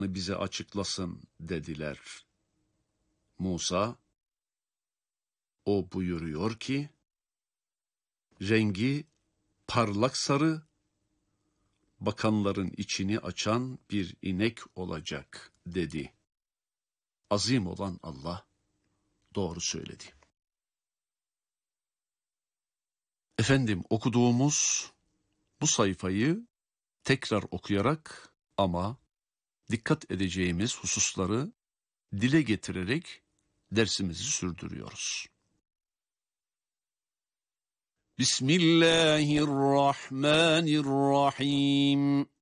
bize açıklasın dediler. Musa, o buyuruyor ki, rengi parlak sarı, bakanların içini açan bir inek olacak dedi. Azim olan Allah doğru söyledi. Efendim, okuduğumuz bu sayfayı tekrar okuyarak ama dikkat edeceğimiz hususları dile getirerek dersimizi sürdürüyoruz. Bismillahirrahmanirrahim.